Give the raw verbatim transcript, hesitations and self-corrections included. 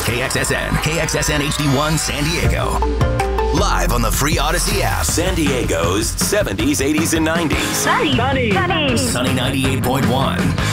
K X S N, K X S N H D one San Diego. Live on the free Odyssey app. San Diego's seventies, eighties, and nineties. Sunny. Sunny. Sunny ninety-eight point one.